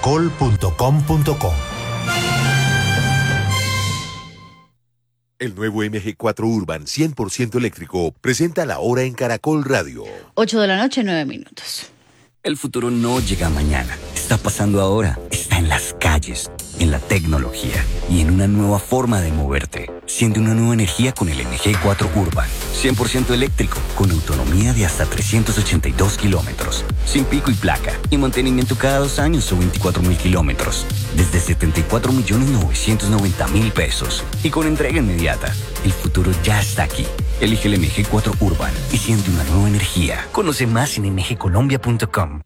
caracol.com.co. El nuevo MG4 Urban 100% eléctrico presenta la hora en Caracol Radio. 8 de la noche, 9 minutos. El futuro no llega mañana, está pasando ahora, está en las calles, en la tecnología y en una nueva forma de moverte. Siente una nueva energía con el MG4 Urban, 100% eléctrico, con autonomía de hasta 382 kilómetros, sin pico y placa y mantenimiento cada 2 años o 24.000 kilómetros, desde 74.990.000 pesos y con entrega inmediata. El futuro ya está aquí. Elige el MG4 Urban y siente una nueva energía. Conoce más en mgcolombia.com.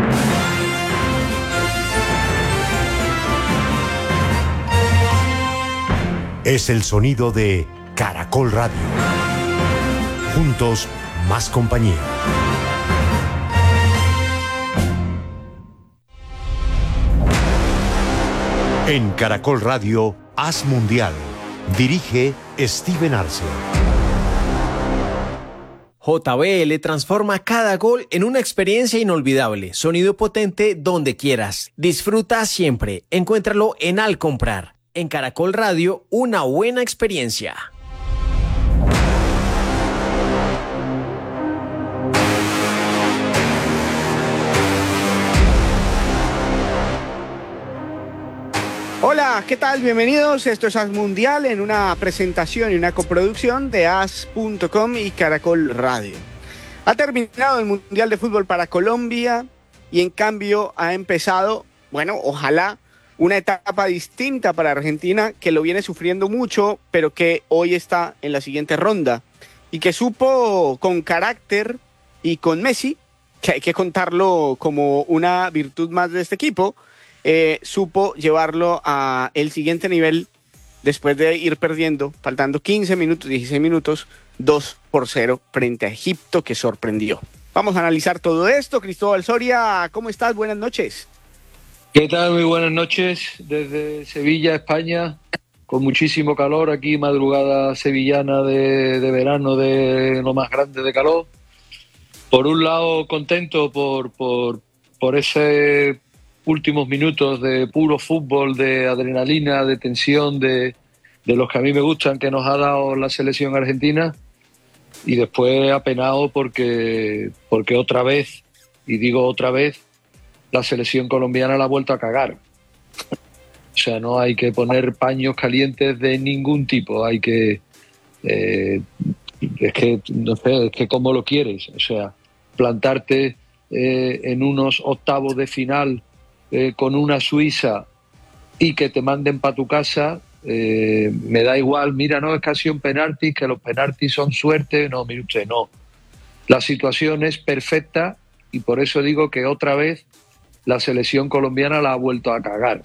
Es el sonido de Caracol Radio. Juntos, más compañía. En Caracol Radio, Haz Mundial. Dirige Steven Arce. JBL transforma cada gol en una experiencia inolvidable. Sonido potente donde quieras. Disfruta siempre. Encuéntralo en Al Comprar. En Caracol Radio, una buena experiencia. Hola, ¿qué tal? Bienvenidos. Esto es Haz Mundial en una presentación y una coproducción de Haz.com y Caracol Radio. Ha terminado el Mundial de Fútbol para Colombia y en cambio ha empezado, bueno, ojalá, una etapa distinta para Argentina que lo viene sufriendo mucho, pero que hoy está en la siguiente ronda y que supo con carácter y con Messi, que hay que contarlo como una virtud más de este equipo, supo llevarlo a el siguiente nivel después de ir perdiendo, faltando 15 minutos, 16 minutos, 2-0 frente a Egipto, que sorprendió. Vamos a analizar todo esto. Cristóbal Soria, ¿cómo estás? Buenas noches. ¿Qué tal? Muy buenas noches desde Sevilla, España, con muchísimo calor aquí, madrugada sevillana de verano, de lo más grande de calor. Por un lado, contento por ese últimos minutos de puro fútbol, de adrenalina, de tensión, de los que a mí me gustan, que nos ha dado la selección argentina, y después apenado porque otra vez, y digo otra vez, la selección colombiana la ha vuelto a cagar. O sea, no hay que poner paños calientes de ningún tipo, hay que... es que, no sé, es que cómo lo quieres, o sea, plantarte en unos octavos de final con una Suiza y que te manden para tu casa, me da igual, mira, no, es casi un penalti, que los penaltis son suerte, no, mire usted, no. La situación es perfecta y por eso digo que otra vez la selección colombiana la ha vuelto a cagar.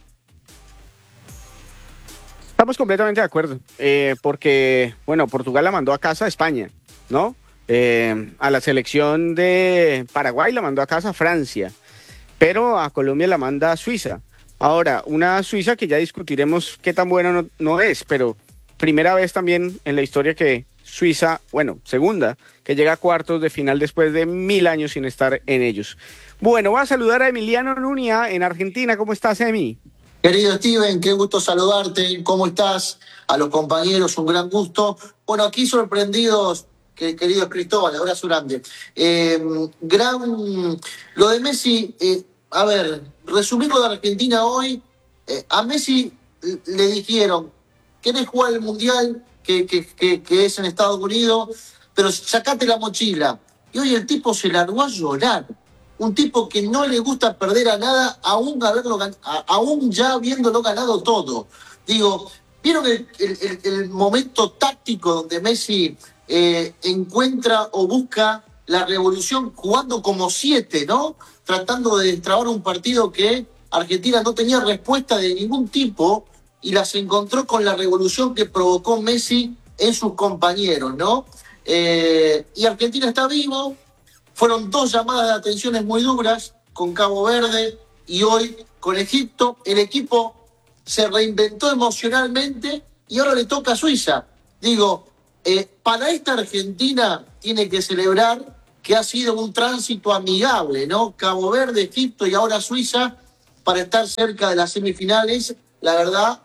Estamos completamente de acuerdo, porque, bueno, Portugal la mandó a casa a España, ¿no? A la selección de Paraguay la mandó a casa a Francia, pero a Colombia la manda a Suiza. Ahora, una Suiza que ya discutiremos qué tan buena no es, pero primera vez también en la historia que Suiza, bueno, segunda, que llega a cuartos de final después de 1000 años sin estar en ellos. Bueno, voy a saludar a Emiliano Nuña en Argentina. ¿Cómo estás, Emi? Querido Steven, qué gusto saludarte. ¿Cómo estás? A los compañeros, un gran gusto. Bueno, aquí sorprendidos, querido Cristóbal, abrazo grande. Lo de Messi, a ver, resumimos de Argentina hoy. A Messi le dijeron, ¿querés jugar el Mundial que es en Estados Unidos? Pero sacate la mochila. Y hoy el tipo se largó a llorar. Un tipo que no le gusta perder a nada, aún ya habiéndolo ganado todo. Digo, ¿vieron el momento táctico donde Messi encuentra o busca la revolución jugando como 7, ¿no? Tratando de destrabar un partido que Argentina no tenía respuesta de ningún tipo y las encontró con la revolución que provocó Messi en sus compañeros, ¿no? Y Argentina está vivo. Fueron 2 llamadas de atenciones muy duras con Cabo Verde y hoy con Egipto. El equipo se reinventó emocionalmente y ahora le toca a Suiza. Digo, para esta Argentina tiene que celebrar que ha sido un tránsito amigable, ¿no? Cabo Verde, Egipto y ahora Suiza, para estar cerca de las semifinales. La verdad,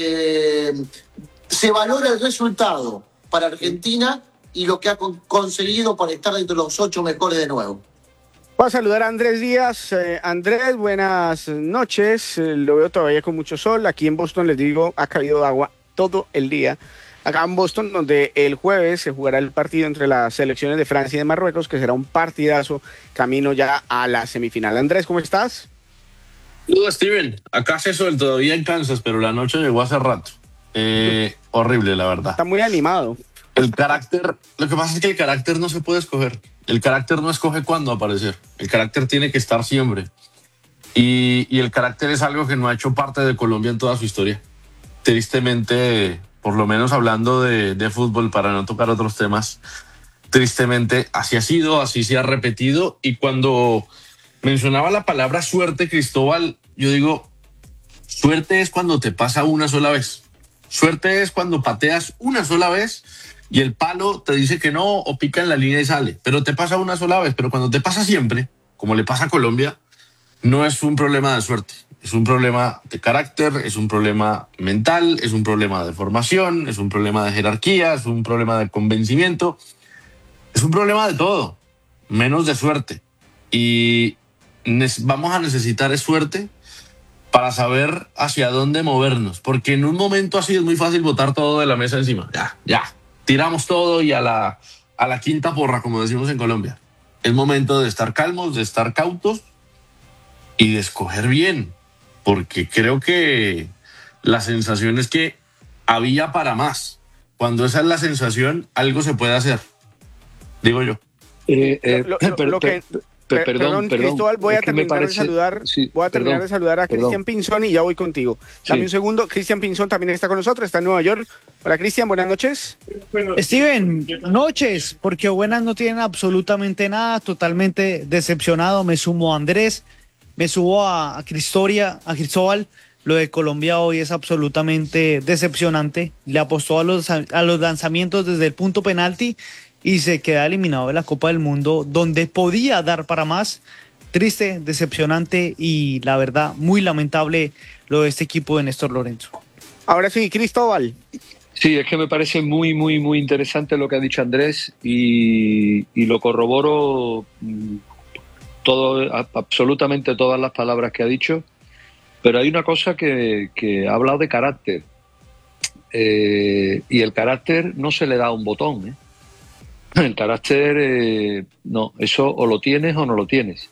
se valora el resultado para Argentina y lo que ha conseguido para estar entre los 8 mejores de nuevo. Voy a saludar a Andrés Díaz. Andrés, buenas noches. Lo veo todavía con mucho sol. Aquí en Boston, les digo, ha caído agua todo el día. Acá en Boston, donde el jueves se jugará el partido entre las selecciones de Francia y de Marruecos, que será un partidazo camino ya a la semifinal. Andrés, ¿cómo estás? Saludos, Steven. Acá hace sol todavía en Kansas, pero la noche llegó hace rato. Horrible, la verdad. Está muy animado. El carácter, lo que pasa es que el carácter no se puede escoger. El carácter no escoge cuándo aparecer. El carácter tiene que estar siempre. Y el carácter es algo que no ha hecho parte de Colombia en toda su historia. Tristemente, por lo menos hablando de fútbol, para no tocar otros temas, tristemente así ha sido, así se ha repetido. Y cuando mencionaba la palabra suerte, Cristóbal, yo digo, suerte es cuando te pasa una sola vez. Suerte es cuando pateas una sola vez y el palo te dice que no o pica en la línea y sale. Pero te pasa una sola vez. Pero cuando te pasa siempre, como le pasa a Colombia, no es un problema de suerte. Es un problema de carácter, es un problema mental, es un problema de formación, es un problema de jerarquía, es un problema de convencimiento. Es un problema de todo, menos de suerte. Y vamos a necesitar suerte para saber hacia dónde movernos, porque en un momento así es muy fácil botar todo de la mesa encima. Ya, tiramos todo y a la quinta porra, como decimos en Colombia. Es momento de estar calmos, de estar cautos y de escoger bien, porque creo que la sensación es que había para más. Cuando esa es la sensación, algo se puede hacer, digo yo. Perdón, Cristóbal, voy a terminar de saludar a Cristian Pinzón y ya voy contigo. Dame un segundo. Cristian Pinzón también está con nosotros, está en Nueva York. Hola, Cristian, buenas noches. Steven, noches, porque buenas no tienen absolutamente nada, totalmente decepcionado. Me sumo a Andrés, me subo a Cristóbal. Lo de Colombia hoy es absolutamente decepcionante. Le apostó a los lanzamientos desde el punto penalti y se queda eliminado de la Copa del Mundo, donde podía dar para más. Triste, decepcionante y la verdad muy lamentable lo de este equipo de Néstor Lorenzo. Ahora sí, Cristóbal. Sí, es que me parece muy, muy, muy interesante lo que ha dicho Andrés y lo corroboro absolutamente todas las palabras que ha dicho, pero hay una cosa que ha hablado de carácter y el carácter no se le da a un botón, ¿eh? El carácter, no, eso o lo tienes o no lo tienes.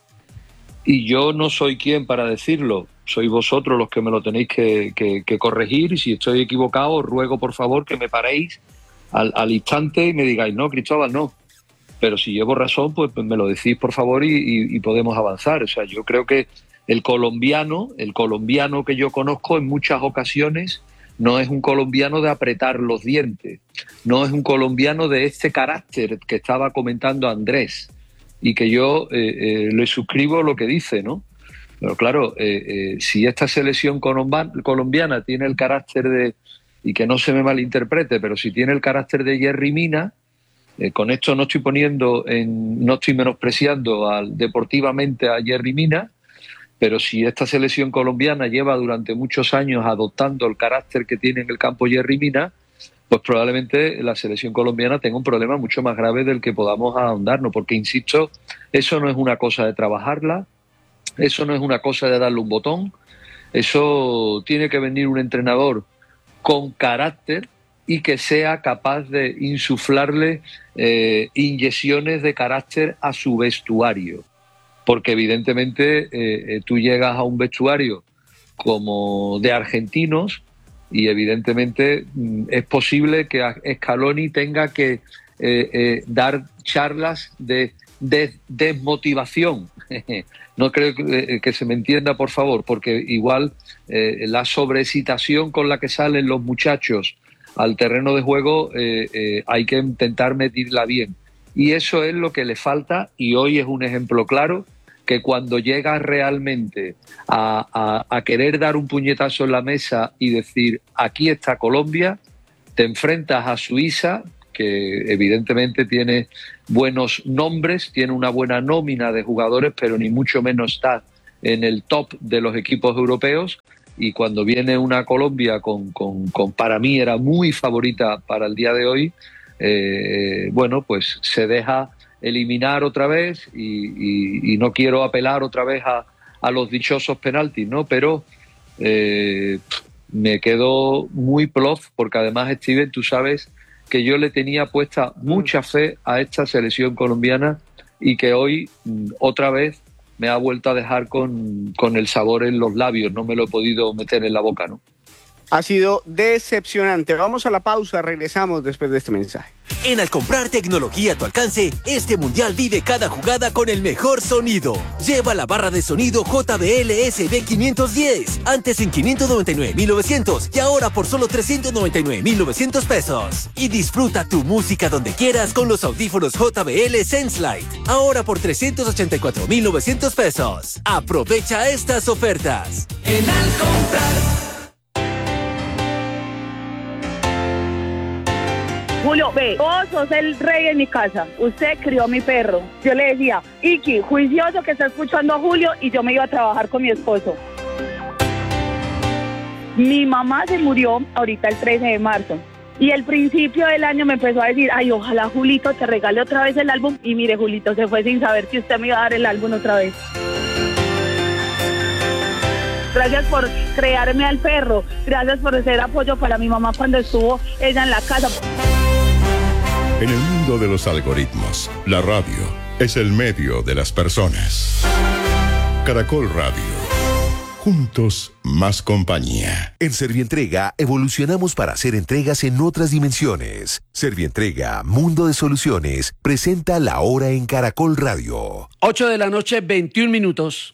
Y yo no soy quien para decirlo, sois vosotros los que me lo tenéis que corregir, y si estoy equivocado os ruego por favor que me paréis al instante y me digáis, no, Cristóbal, no. Pero si llevo razón, pues me lo decís por favor y podemos avanzar. O sea, yo creo que el colombiano que yo conozco en muchas ocasiones no es un colombiano de apretar los dientes, no es un colombiano de este carácter que estaba comentando Andrés y que yo le suscribo lo que dice, ¿no? Pero claro, si esta selección colombiana tiene el carácter de, y que no se me malinterprete, pero si tiene el carácter de Yerry Mina, con esto no estoy menospreciando deportivamente a Yerry Mina, pero si esta selección colombiana lleva durante muchos años adoptando el carácter que tiene en el campo Yerry Mina, pues probablemente la selección colombiana tenga un problema mucho más grave del que podamos ahondarnos, porque, insisto, eso no es una cosa de trabajarla, eso no es una cosa de darle un botón, eso tiene que venir un entrenador con carácter y que sea capaz de insuflarle inyecciones de carácter a su vestuario. Porque evidentemente tú llegas a un vestuario como de argentinos y evidentemente es posible que Scaloni tenga que dar charlas de desmotivación. No creo que se me entienda, por favor, porque igual la sobreexcitación con la que salen los muchachos al terreno de juego hay que intentar medirla bien. Y eso es lo que le falta, y hoy es un ejemplo claro que cuando llegas realmente a querer dar un puñetazo en la mesa y decir aquí está Colombia, te enfrentas a Suiza, que evidentemente tiene buenos nombres, tiene una buena nómina de jugadores, pero ni mucho menos está en el top de los equipos europeos, y cuando viene una Colombia con para mí era muy favorita para el día de hoy, bueno, pues se deja eliminar otra vez, y no quiero apelar otra vez a los dichosos penaltis, ¿no? Pero me quedo muy plof, porque además, Steven, tú sabes que yo le tenía puesta mucha fe a esta selección colombiana, y que hoy otra vez me ha vuelto a dejar con el sabor en los labios, no me lo he podido meter en la boca, ¿no? Ha sido decepcionante. Vamos a la pausa, regresamos después de este mensaje. En Al comprar tecnología a tu alcance, este mundial vive cada jugada con el mejor sonido. Lleva la barra de sonido JBL SB510, antes en 599.900 y ahora por solo 399.900 pesos. Y disfruta tu música donde quieras con los audífonos JBL SenseLight, ahora por 384.900 pesos. Aprovecha estas ofertas. En Al comprar. Julio, ve, vos sos el rey en mi casa, usted crió a mi perro. Yo le decía, Iki, juicioso que está escuchando a Julio, y yo me iba a trabajar con mi esposo. Mi mamá se murió ahorita el 13 de marzo. Y el principio del año me empezó a decir, ay, ojalá Julito te regale otra vez el álbum. Y mire, Julito se fue sin saber que usted me iba a dar el álbum otra vez. Gracias por crearme al perro, gracias por ser apoyo para mi mamá cuando estuvo ella en la casa. En el mundo de los algoritmos, la radio es el medio de las personas. Caracol Radio. Juntos, más compañía. En Servientrega evolucionamos para hacer entregas en otras dimensiones. Servientrega, Mundo de Soluciones, presenta La Hora en Caracol Radio. 8 de la noche, 21 minutos.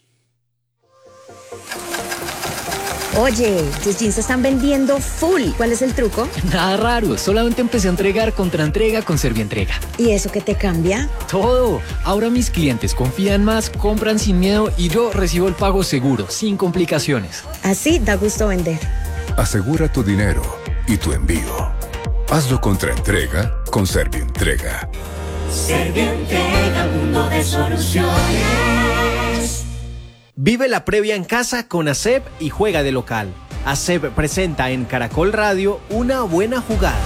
Oye, tus jeans se están vendiendo full. ¿Cuál es el truco? Nada raro, solamente empecé a entregar contraentrega con Servientrega. ¿Y eso qué te cambia? Todo. Ahora mis clientes confían más, compran sin miedo y yo recibo el pago seguro, sin complicaciones. Así da gusto vender. Asegura tu dinero y tu envío. Hazlo contraentrega con Servientrega. Servientrega, mundo de soluciones. Vive la previa en casa con ASEP y juega de local. ASEP presenta en Caracol Radio Una Buena Jugada.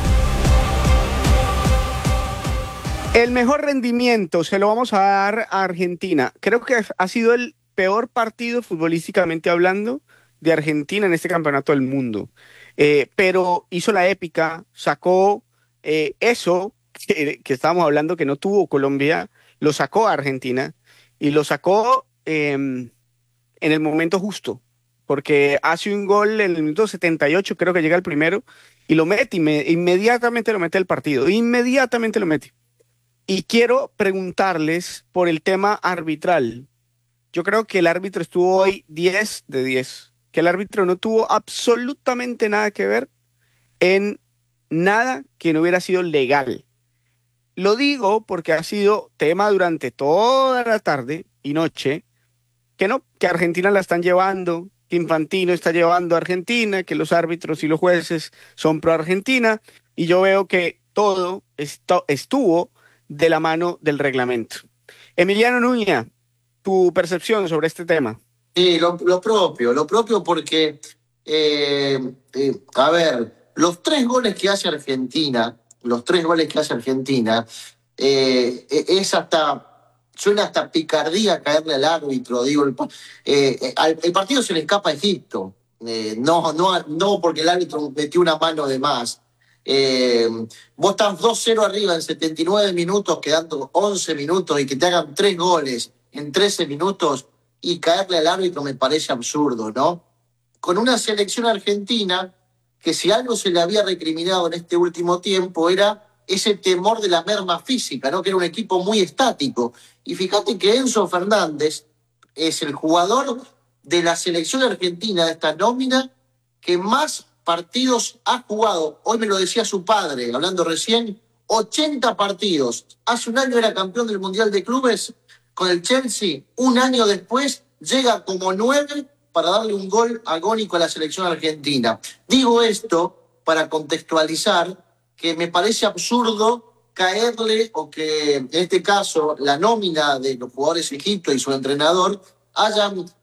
El mejor rendimiento se lo vamos a dar a Argentina. Creo que ha sido el peor partido futbolísticamente hablando de Argentina en este campeonato del mundo. Pero hizo la épica, sacó eso que estábamos hablando que no tuvo Colombia, lo sacó a Argentina y lo sacó en el momento justo, porque hace un gol en el minuto 78, creo que llega el primero, y lo mete, inmediatamente lo mete el partido, inmediatamente lo mete. Y quiero preguntarles por el tema arbitral. Yo creo que el árbitro estuvo hoy 10 de 10, que el árbitro no tuvo absolutamente nada que ver en nada que no hubiera sido legal. Lo digo porque ha sido tema durante toda la tarde y noche, que Argentina la están llevando, que Infantino está llevando a Argentina, que los árbitros y los jueces son pro Argentina, y yo veo que todo estuvo de la mano del reglamento. Emiliano Nuña, tu percepción sobre este tema. Sí, lo propio porque, a ver, los tres goles que hace Argentina, suena hasta picardía caerle al árbitro. Digo, el partido se le escapa a Egipto. No porque el árbitro metió una mano de más. Vos estás 2-0 arriba en 79 minutos, quedando 11 minutos, y que te hagan 3 goles en 13 minutos y caerle al árbitro me parece absurdo, ¿no? Con una selección argentina que si algo se le había recriminado en este último tiempo era ese temor de la merma física, ¿no? Que era un equipo muy estático. Y fíjate que Enzo Fernández es el jugador de la selección argentina, de esta nómina, que más partidos ha jugado. Hoy me lo decía su padre, hablando recién, 80 partidos. Hace un año era campeón del Mundial de Clubes con el Chelsea. Un año después llega como 9 para darle un gol agónico a la selección argentina. Digo esto para contextualizar que me parece absurdo caerle, o que en este caso la nómina de los jugadores de Egipto y su entrenador hayan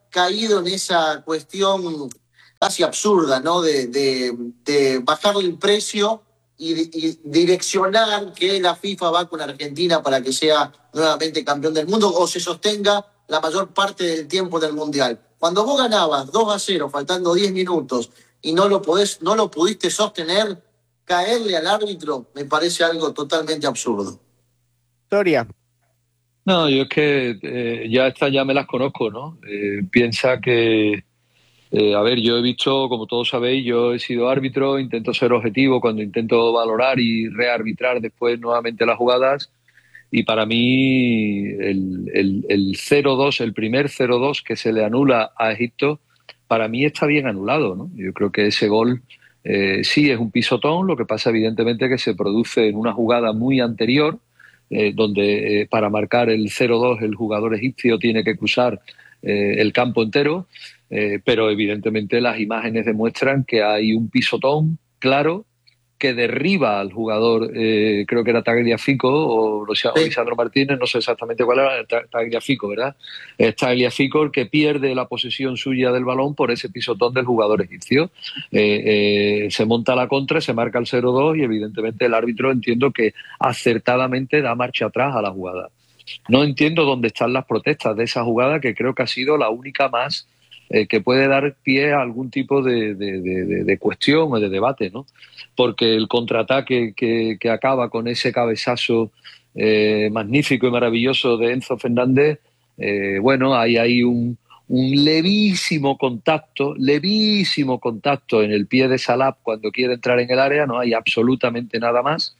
caído en esa cuestión casi absurda, ¿no? De bajarle el precio y direccionar que la FIFA va con Argentina para que sea nuevamente campeón del mundo o se sostenga la mayor parte del tiempo del Mundial. Cuando vos ganabas 2-0, faltando 10 minutos, y no lo pudiste sostener, caerle al árbitro me parece algo totalmente absurdo. Historia. No, yo es que ya me las conozco, ¿no? Piensa que, a ver, yo he visto, como todos sabéis, yo he sido árbitro, intento ser objetivo cuando intento valorar y rearbitrar después nuevamente las jugadas, y para mí el 0-2, el primer 0-2 que se le anula a Egipto, para mí está bien anulado, ¿no? Yo creo que ese gol sí es un pisotón, lo que pasa evidentemente que se produce en una jugada muy anterior, donde para marcar el 0-2 el jugador egipcio tiene que cruzar el campo entero, pero evidentemente las imágenes demuestran que hay un pisotón claro que derriba al jugador, creo que era Tagliafico o Lisandro Martínez, no sé exactamente cuál era, Tagliafico, ¿verdad? Es Tagliafico el que pierde la posesión suya del balón por ese pisotón del jugador egipcio. Se monta la contra, se marca el 0-2 y evidentemente el árbitro, entiendo que acertadamente da marcha atrás a la jugada. No entiendo dónde están las protestas de esa jugada, que creo que ha sido la única más que puede dar pie a algún tipo de cuestión o de debate, ¿no? Porque el contraataque que acaba con ese cabezazo magnífico y maravilloso de Enzo Fernández, bueno, hay un levísimo contacto en el pie de Salah cuando quiere entrar en el área, no hay absolutamente nada más.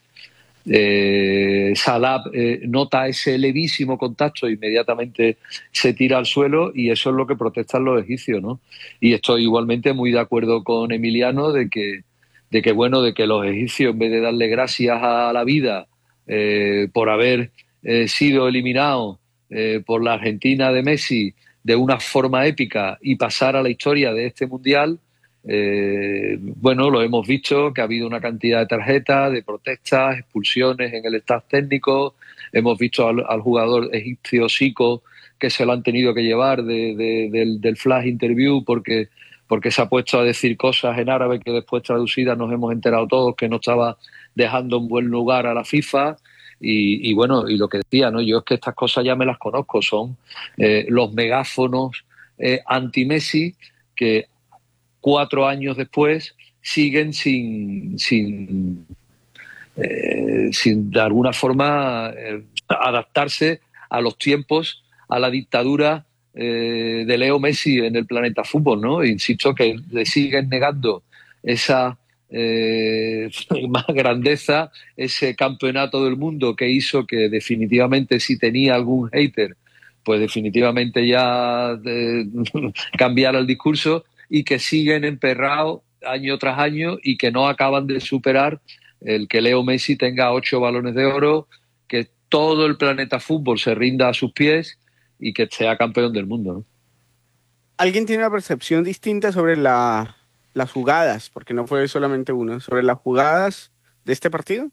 Salah nota ese levísimo contacto e inmediatamente se tira al suelo, y eso es lo que protestan los egipcios, ¿no? Y estoy igualmente muy de acuerdo con Emiliano de que los egipcios, en vez de darle gracias a la vida por haber sido eliminados por la Argentina de Messi de una forma épica y pasar a la historia de este mundial, bueno, lo hemos visto, que ha habido una cantidad de tarjetas, de protestas, expulsiones en el staff técnico. Hemos visto al jugador egipcio Zico, que se lo han tenido que llevar del flash interview porque se ha puesto a decir cosas en árabe que después traducidas nos hemos enterado todos que no estaba dejando en buen lugar a la FIFA. Y bueno, y lo que decía, ¿no? Yo es que estas cosas ya me las conozco, son los megáfonos anti-Messi que 4 años después siguen sin de alguna forma adaptarse a los tiempos, a la dictadura de Leo Messi en el planeta fútbol, ¿no? Insisto que le siguen negando esa más grandeza, ese campeonato del mundo que hizo que definitivamente, si tenía algún hater, pues definitivamente ya cambiara el discurso, y que siguen emperrados año tras año y que no acaban de superar el que Leo Messi tenga 8 balones de oro, que todo el planeta fútbol se rinda a sus pies y que sea campeón del mundo, ¿no? ¿Alguien tiene una percepción distinta sobre las jugadas? Porque no fue solamente uno. ¿Sobre las jugadas de este partido?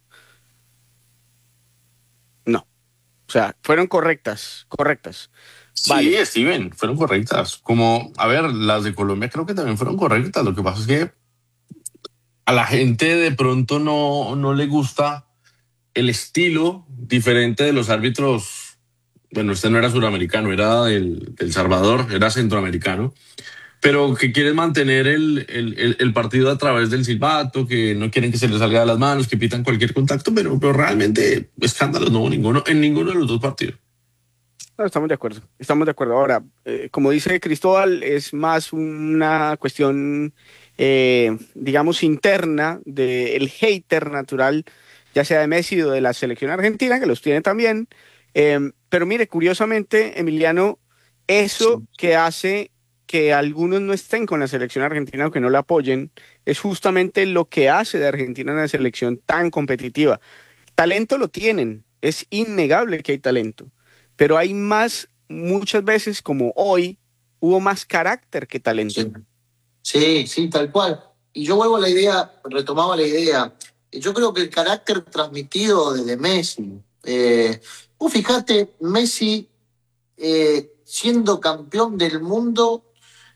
No. O sea, fueron correctas. Sí, Vale. Steven, fueron correctas. Como, a ver, las de Colombia creo que también fueron correctas. Lo que pasa es que a la gente de pronto no le gusta el estilo diferente de los árbitros. Bueno, este no era suramericano, era del Salvador, era centroamericano, pero que quieren mantener el partido a través del silbato, que no quieren que se les salga de las manos, que pitan cualquier contacto, pero realmente escándalos no hubo en ninguno de los dos partidos. No, estamos de acuerdo. Ahora, como dice Cristóbal, es más una cuestión, digamos, interna del hater natural, ya sea de Messi o de la selección argentina, que los tiene también. Pero mire, curiosamente, Emiliano, eso que hace que algunos no estén con la selección argentina o que no la apoyen, es justamente lo que hace de Argentina una selección tan competitiva. Talento lo tienen, es innegable que hay talento, pero hay más, muchas veces como hoy, hubo más carácter que talento. Sí, tal cual. Y yo vuelvo a la idea, retomaba la idea. Yo creo que el carácter transmitido desde Messi. Vos fijate, Messi siendo campeón del mundo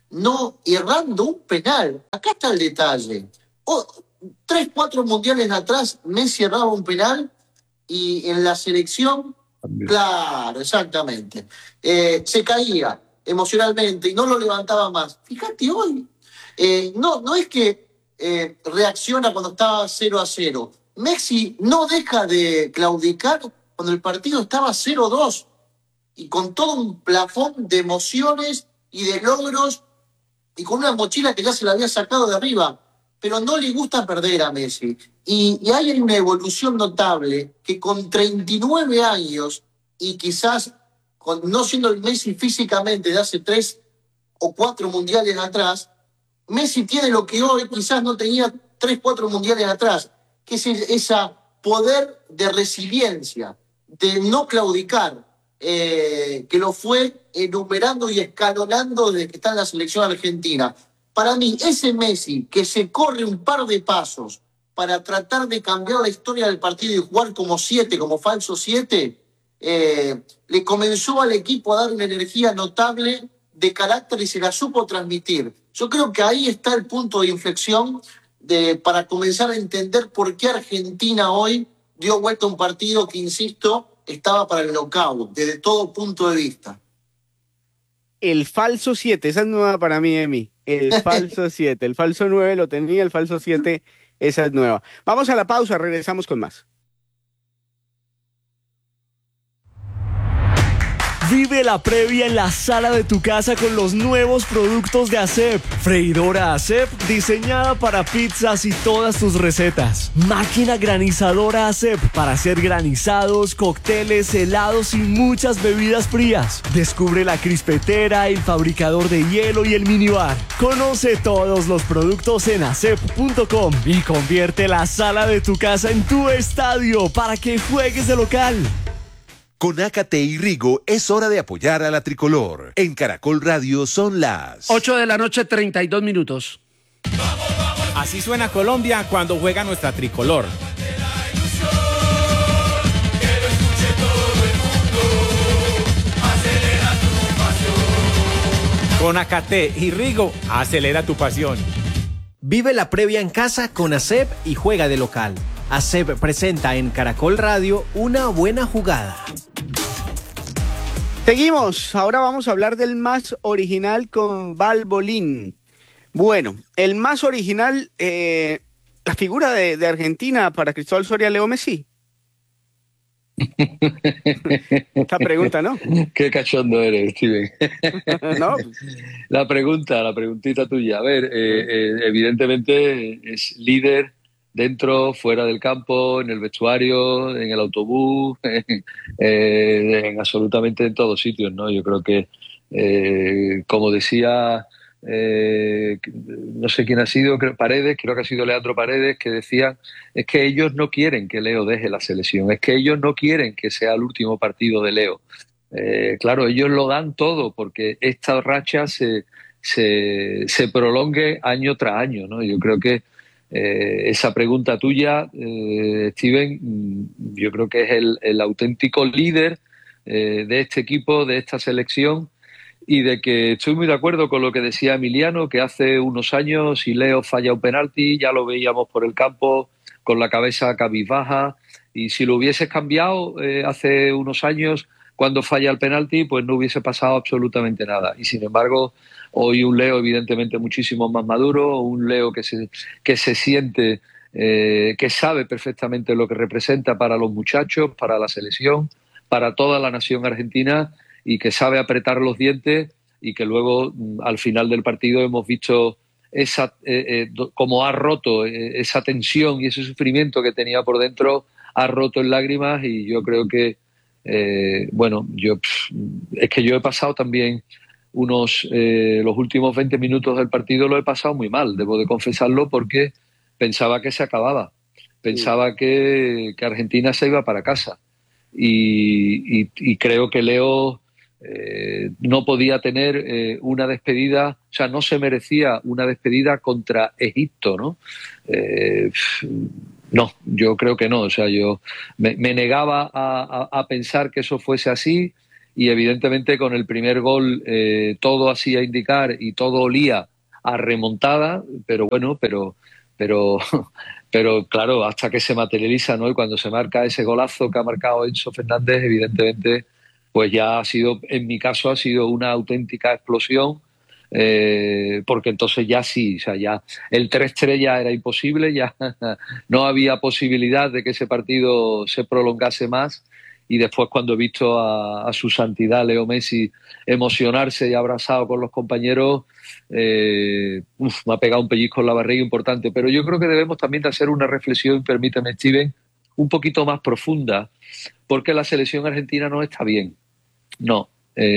no errando un penal. Acá está el detalle. 3, 4 mundiales atrás, Messi erraba un penal y en la selección, claro, exactamente, se caía emocionalmente y no lo levantaba más. Fíjate hoy, no es que reacciona cuando estaba 0-0. Messi no deja de claudicar cuando el partido estaba 0-2 y con todo un plafón de emociones y de logros y con una mochila que ya se la había sacado de arriba. Pero no le gusta perder a Messi. Y hay una evolución notable que con 39 años y quizás no siendo el Messi físicamente de hace 3 o 4 mundiales atrás, Messi tiene lo que hoy quizás no tenía 3, 4 mundiales atrás, que es ese poder de resiliencia, de no claudicar, que lo fue enumerando y escalonando desde que está en la selección argentina. Para mí, ese Messi que se corre un par de pasos para tratar de cambiar la historia del partido y jugar como 7, como falso 7, le comenzó al equipo a dar una energía notable de carácter y se la supo transmitir. Yo creo que ahí está el punto de inflexión para comenzar a entender por qué Argentina hoy dio vuelta a un partido que, insisto, estaba para el knockout, desde todo punto de vista. El falso 7, esa es nueva para mí, Emi. El falso 7, el falso 9 lo tenía, el falso 7, esa es nueva. Vamos a la pausa, regresamos con más. Vive la previa en la sala de tu casa con los nuevos productos de ASEP. Freidora ASEP diseñada para pizzas y todas tus recetas. Máquina granizadora ASEP para hacer granizados, cócteles, helados y muchas bebidas frías. Descubre la crispetera, el fabricador de hielo y el minibar. Conoce todos los productos en asep.com y convierte la sala de tu casa en tu estadio para que juegues de local. Con Ácate y Rigo es hora de apoyar a la tricolor. En Caracol Radio son las 8 de la noche, 32 minutos. Así suena Colombia cuando juega nuestra tricolor. Con Ácate y Rigo, acelera tu pasión. Vive la previa en casa con ASEP y juega de local. ASEP presenta en Caracol Radio Una Buena Jugada. Seguimos, ahora vamos a hablar del más original con Valbolín. Bueno, el más original, la figura de Argentina para Cristóbal Soria, Leo Messi. Esta pregunta, ¿no? Qué cachondo eres, Steven. No. La preguntita tuya. A ver, evidentemente es líder dentro, fuera del campo, en el vestuario, en el autobús, en absolutamente en todos sitios, ¿no? Yo creo que, como decía, no sé quién ha sido, creo que ha sido Leandro Paredes, que decía, es que ellos no quieren que Leo deje la selección, es que ellos no quieren que sea el último partido de Leo. Claro, ellos lo dan todo porque esta racha se prolongue año tras año, ¿no? Yo creo que esa pregunta tuya, Steven, yo creo que es el auténtico líder de este equipo, de esta selección, y de que estoy muy de acuerdo con lo que decía Emiliano, que hace unos años si Leo falla un penalti ya lo veíamos por el campo con la cabeza cabizbaja, y si lo hubieses cambiado hace unos años cuando falla el penalti, pues no hubiese pasado absolutamente nada. Y sin embargo, hoy un Leo evidentemente muchísimo más maduro, un Leo que se siente, que sabe perfectamente lo que representa para los muchachos, para la selección, para toda la nación argentina, y que sabe apretar los dientes, y que luego al final del partido hemos visto cómo ha roto esa tensión y ese sufrimiento que tenía por dentro, ha roto en lágrimas. Y yo creo que es que yo he pasado también los últimos 20 minutos del partido lo he pasado muy mal, debo de confesarlo, porque pensaba que se acababa, pensaba que Argentina se iba para casa, y creo que Leo no podía tener una despedida, o sea, no se merecía una despedida contra Egipto, ¿no? No, yo creo que no. O sea, yo me negaba a pensar que eso fuese así, y evidentemente con el primer gol todo hacía indicar y todo olía a remontada, pero bueno, pero claro, hasta que se materializa, ¿no? Y cuando se marca ese golazo que ha marcado Enzo Fernández, evidentemente, pues ya ha sido, en mi caso, ha sido una auténtica explosión, porque entonces ya sí, o sea, ya el 3-3 ya era imposible, ya no había posibilidad de que ese partido se prolongase más. Y después, cuando he visto a su santidad Leo Messi emocionarse y abrazado con los compañeros, me ha pegado un pellizco en la barriga importante. Pero yo creo que debemos también de hacer una reflexión, permíteme, Steven, un poquito más profunda, porque la selección argentina no está bien. No.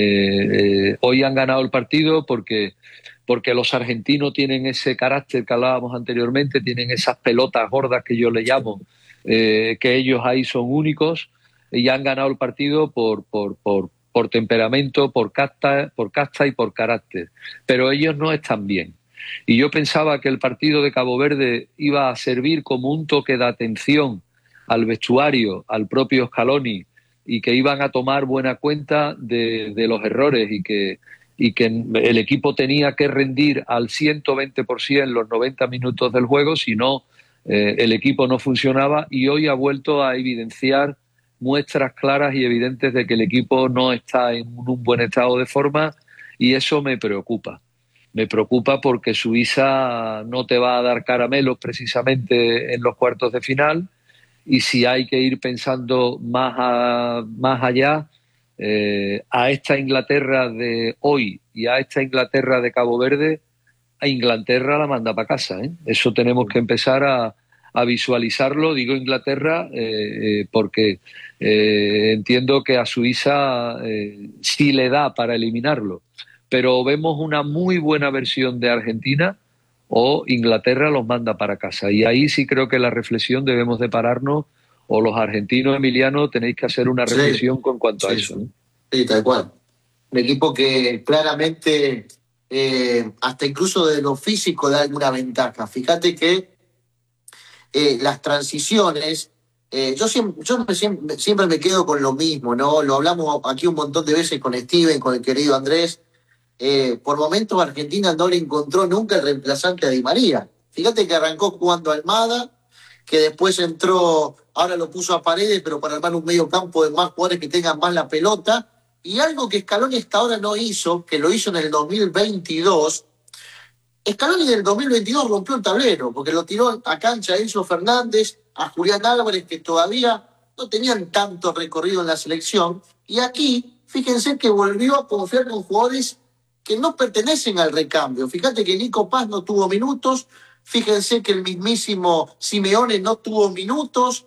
Hoy han ganado el partido porque los argentinos tienen ese carácter que hablábamos anteriormente, tienen esas pelotas gordas que yo le llamo, que ellos ahí son únicos, y han ganado el partido por temperamento, por casta y por carácter. Pero ellos no están bien. Y yo pensaba que el partido de Cabo Verde iba a servir como un toque de atención al vestuario, al propio Scaloni, y que iban a tomar buena cuenta de los errores y que el equipo tenía que rendir al 120% los 90 minutos del juego, si no, el equipo no funcionaba, y hoy ha vuelto a evidenciar muestras claras y evidentes de que el equipo no está en un buen estado de forma, y eso me preocupa. Me preocupa porque Suiza no te va a dar caramelos precisamente en los cuartos de final, y si hay que ir pensando más allá, a esta Inglaterra de hoy y a esta Inglaterra de Cabo Verde, a Inglaterra la manda para casa, ¿eh? Eso tenemos que empezar a visualizarlo. Digo Inglaterra porque entiendo que a Suiza sí le da para eliminarlo, pero vemos una muy buena versión de Argentina o Inglaterra los manda para casa, y ahí sí creo que la reflexión debemos de pararnos, o los argentinos, Emiliano, tenéis que hacer una reflexión con cuanto a eso, ¿no? Sí, tal cual. Un equipo que claramente hasta incluso de lo físico da alguna ventaja. Fíjate que las transiciones, yo siempre me quedo con lo mismo, ¿no? Lo hablamos aquí un montón de veces con Steven, con el querido Andrés. Por momentos Argentina no le encontró nunca el reemplazante a Di María. Fíjate que arrancó jugando Almada, que después entró, ahora lo puso a Paredes, pero para armar un medio campo de más jugadores que tengan más la pelota. Y algo que Scaloni hasta ahora no hizo, que lo hizo en el 2022, Scaloni en el 2022 rompió el tablero, porque lo tiró a cancha a Enzo Fernández, a Julián Álvarez, que todavía no tenían tanto recorrido en la selección. Y aquí, fíjense que volvió a confiar con jugadores que no pertenecen al recambio. Fíjate que Nico Paz no tuvo minutos, fíjense que el mismísimo Simeone no tuvo minutos,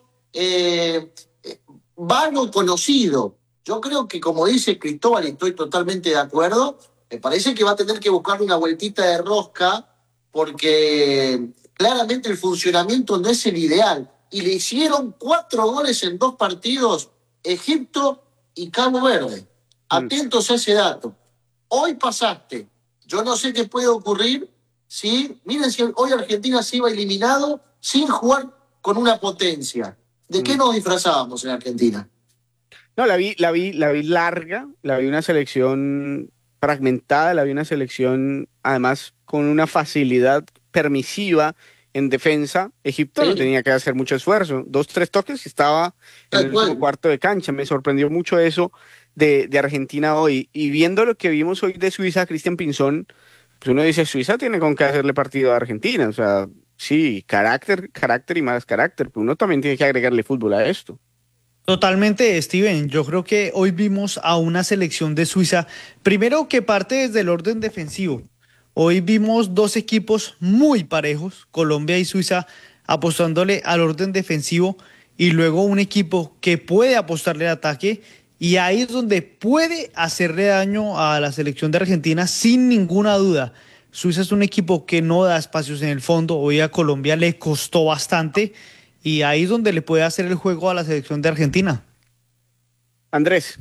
Vano conocido. Yo creo que, como dice Cristóbal, y estoy totalmente de acuerdo, me parece que va a tener que buscar una vueltita de rosca, porque claramente el funcionamiento no es el ideal. Y le hicieron 4 goles en 2 partidos, Egipto y Cabo Verde. Atentos a ese dato. Hoy pasaste. Yo no sé qué puede ocurrir si, miren, si hoy Argentina se iba eliminado sin jugar con una potencia. ¿De qué nos disfrazábamos en Argentina? No, la vi larga, la vi una selección fragmentada, la vi una selección además con una facilidad permisiva en defensa. Egipto no tenía que hacer mucho esfuerzo, 2-3 toques y estaba en el último cuarto de cancha. Me sorprendió mucho eso de Argentina hoy, y viendo lo que vimos hoy de Suiza, Cristian Pinzón, pues uno dice, Suiza tiene con qué hacerle partido a Argentina. O sea, sí, carácter y más carácter, pero uno también tiene que agregarle fútbol a esto. Totalmente, Steven. Yo creo que hoy vimos a una selección de Suiza, primero que parte desde el orden defensivo. Hoy vimos 2 equipos muy parejos, Colombia y Suiza, apostándole al orden defensivo, y luego un equipo que puede apostarle al ataque, y ahí es donde puede hacerle daño a la selección de Argentina sin ninguna duda. Suiza es un equipo que no da espacios en el fondo. Hoy a Colombia le costó bastante, y ahí es donde le puede hacer el juego a la selección de Argentina. Andrés.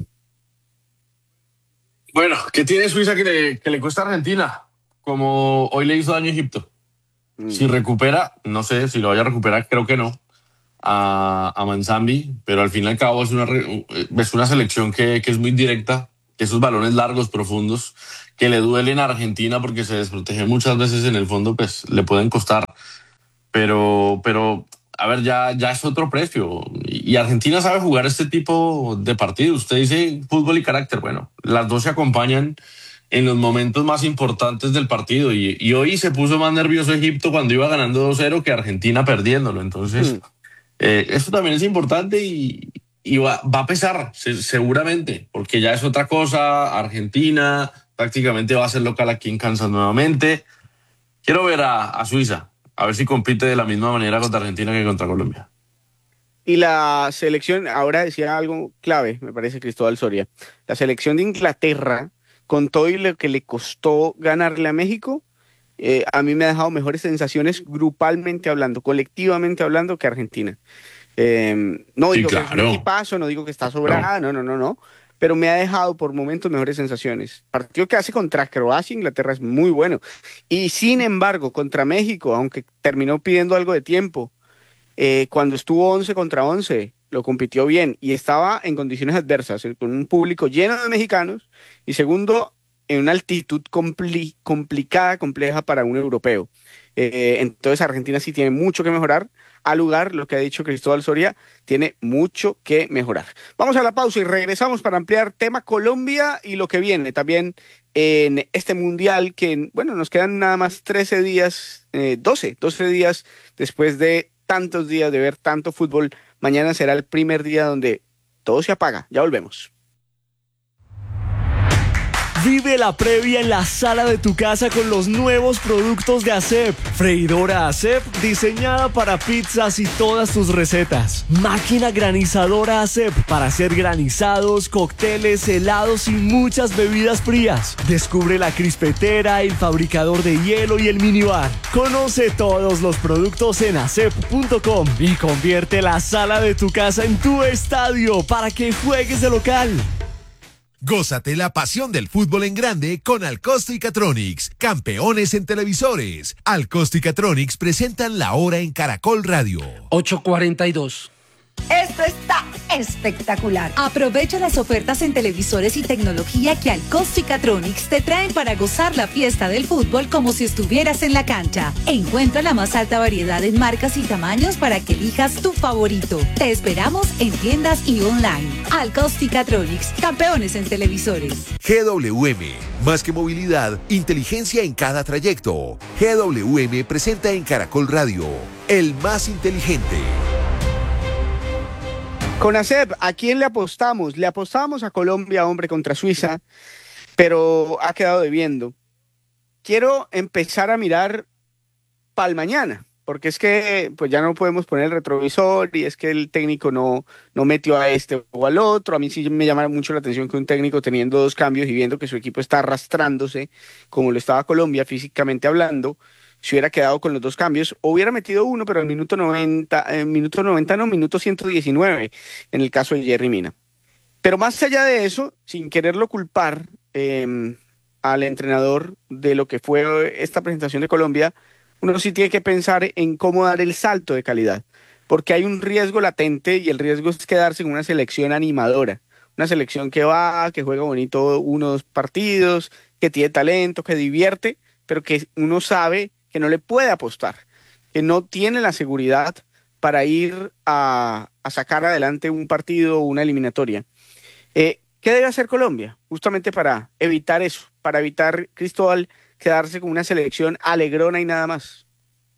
Bueno, ¿qué tiene Suiza que le cuesta a Argentina? Como hoy le hizo daño a Egipto. Si recupera, no sé si lo vaya a recuperar, creo que no, a Manzambi, pero al fin y al cabo es una selección que es muy directa, esos balones largos, profundos, que le duelen a Argentina porque se desprotege muchas veces en el fondo, pues le pueden costar. Pero a ver, ya es otro precio. Y Argentina sabe jugar este tipo de partidos. Usted dice fútbol y carácter. Bueno, las dos se acompañan en los momentos más importantes del partido. Y hoy se puso más nervioso Egipto cuando iba ganando 2-0 que Argentina perdiéndolo. Entonces, esto también es importante y va a pesar seguramente, porque ya es otra cosa. Argentina prácticamente va a ser local aquí en Kansas nuevamente. Quiero ver a Suiza, a ver si compite de la misma manera contra Argentina que contra Colombia. Y la selección, ahora decía algo clave, me parece, Cristóbal Soria. La selección de Inglaterra, con todo y lo que le costó ganarle a México, a mí me ha dejado mejores sensaciones grupalmente hablando, colectivamente hablando, que Argentina. No digo que es un equipazo, no digo que está sobrada, no. Pero me ha dejado por momentos mejores sensaciones. Partido que hace contra Croacia, Inglaterra es muy bueno. Y sin embargo, contra México, aunque terminó pidiendo algo de tiempo, cuando estuvo 11 contra 11, lo compitió bien y estaba en condiciones adversas, con un público lleno de mexicanos y segundo, en una altitud complicada, compleja para un europeo. Entonces Argentina sí tiene mucho que mejorar. Al lugar, lo que ha dicho Cristóbal Soria, tiene mucho que mejorar. Vamos a la pausa y regresamos para ampliar tema Colombia y lo que viene también en este mundial que, bueno, nos quedan nada más 13 días, 12 días después de tantos días de ver tanto fútbol. Mañana será el primer día donde todo se apaga. Ya volvemos. Vive la previa en la sala de tu casa con los nuevos productos de ASEP. Freidora ASEP diseñada para pizzas y todas tus recetas. Máquina granizadora ASEP para hacer granizados, cócteles, helados y muchas bebidas frías. Descubre la crispetera, el fabricador de hielo y el minibar. Conoce todos los productos en asep.com y convierte la sala de tu casa en tu estadio para que juegues de local. Gózate la pasión del fútbol en grande con Alcosto y Catronics, campeones en televisores. Alcosto y Catronics presentan la hora en Caracol Radio. 8:42. Esto está espectacular. Aprovecha las ofertas en televisores y tecnología que Alcosto y Catronics te traen para gozar la fiesta del fútbol como si estuvieras en la cancha. Encuentra la más alta variedad en marcas y tamaños para que elijas tu favorito. Te esperamos en tiendas y online. Alcosto y Catronics, campeones en televisores. GWM, más que movilidad, inteligencia en cada trayecto. GWM presenta en Caracol Radio, el más inteligente. Con ASEP, ¿a quién le apostamos? Le apostamos a Colombia, hombre, contra Suiza, pero ha quedado debiendo. Quiero empezar a mirar para el mañana, porque es que pues ya no podemos poner el retrovisor y es que el técnico no metió a este o al otro. A mí sí me llama mucho la atención que un técnico teniendo dos cambios y viendo que su equipo está arrastrándose, como lo estaba Colombia físicamente hablando, si hubiera quedado con los dos cambios, o hubiera metido uno, pero al minuto 119, en el caso de Yerry Mina. Pero más allá de eso, sin quererlo culpar al entrenador de lo que fue esta presentación de Colombia, uno sí tiene que pensar en cómo dar el salto de calidad, porque hay un riesgo latente y el riesgo es quedarse en una selección animadora, una selección que va, que juega bonito 1 o 2 partidos, que tiene talento, que divierte, pero que uno sabe que no le puede apostar, que no tiene la seguridad para ir a sacar adelante un partido o una eliminatoria. ¿Qué debe hacer Colombia? Justamente para evitar eso, para evitar, Cristóbal, quedarse con una selección alegrona y nada más.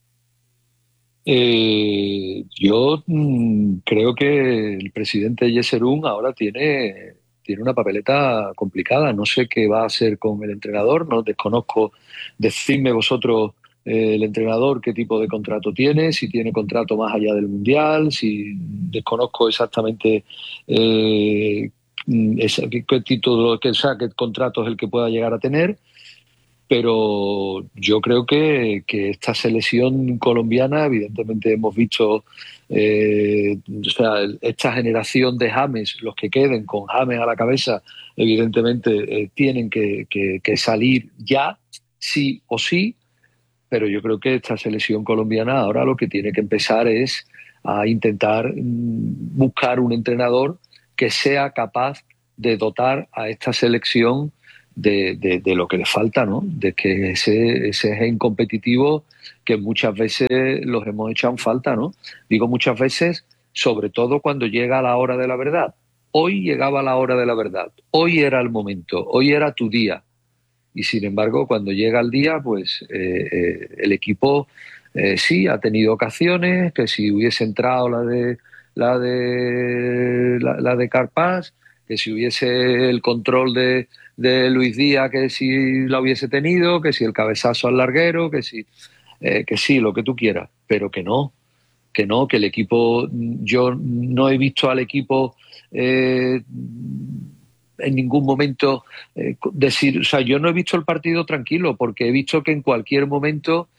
Yo creo que el presidente Yeserún ahora tiene una papeleta complicada. No sé qué va a hacer con el entrenador, no desconozco. Decidme vosotros, el entrenador, qué tipo de contrato tiene, si tiene contrato más allá del Mundial, si desconozco exactamente qué título, qué contrato es el que pueda llegar a tener, pero yo creo que esta selección colombiana, evidentemente hemos visto esta generación de James, los que queden con James a la cabeza, evidentemente tienen que salir ya, sí o sí. Pero yo creo que esta selección colombiana ahora lo que tiene que empezar es a intentar buscar un entrenador que sea capaz de dotar a esta selección de lo que le falta, ¿no? De que ese gen competitivo que muchas veces los hemos echado en falta, ¿no? Digo muchas veces, sobre todo cuando llega la hora de la verdad. Hoy llegaba la hora de la verdad, hoy era el momento, hoy era tu día. Y sin embargo, cuando llega el día, pues el equipo sí ha tenido ocasiones, que si hubiese entrado la de Carpaz, que si hubiese el control de Luis Díaz, que si la hubiese tenido, que si el cabezazo al larguero, que sí, lo que tú quieras, pero que el equipo, yo no he visto al equipo en ningún momento decir, o sea, yo no he visto el partido tranquilo, porque he visto que en cualquier momento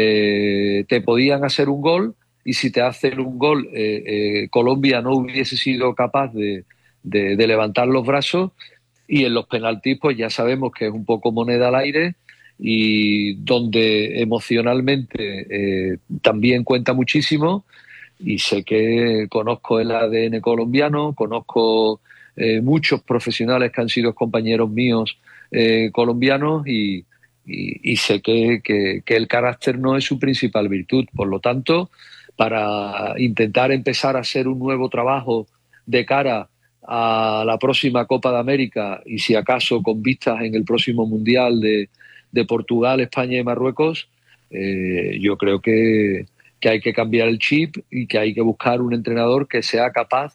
te podían hacer un gol, y si te hacen un gol, Colombia no hubiese sido capaz de levantar los brazos, y en los penaltis pues ya sabemos que es un poco moneda al aire, y donde emocionalmente también cuenta muchísimo, y sé que conozco el ADN colombiano, conozco muchos profesionales que han sido compañeros míos colombianos, y sé que el carácter no es su principal virtud. Por lo tanto, para intentar empezar a hacer un nuevo trabajo de cara a la próxima Copa de América, y si acaso con vistas en el próximo Mundial de Portugal, España y Marruecos, yo creo que hay que cambiar el chip, y que hay que buscar un entrenador que sea capaz